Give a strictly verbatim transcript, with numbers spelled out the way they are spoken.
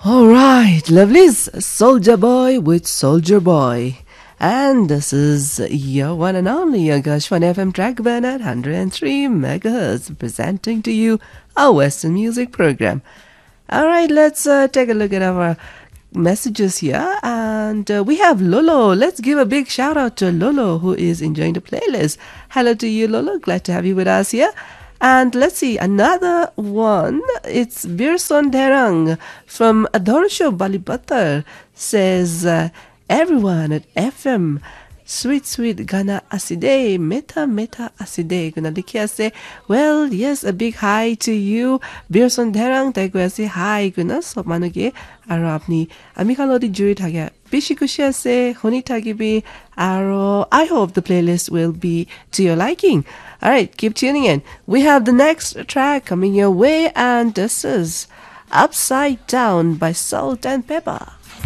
All right, lovelies, Soldier Boy with Soldier Boy. And this is your one and only Agashwan F M track burn at one hundred three megahertz, presenting to you our Western music program. All right, let's uh, take a look at our messages here. And uh, we have Lolo. Let's give a big shout out to Lolo, who is enjoying the playlist. Hello to you, Lolo. Glad to have you with us here. And let's see, another one. It's Birson Derang from Adorsho Balibatar says, uh, everyone at F M, sweet, sweet Gana Aside, Meta, Meta Aside. Guna likhia say, well, yes, a big hi to you. Birson Derang, tayo say hi. Guna, so manuge, aro apni, amikalodi jury tagya. Bishikushia say, honi tagibi, aro. I hope the playlist will be to your liking. All right, keep tuning in. We have the next track coming your way, and this is Upside Down by Salt and Pepper.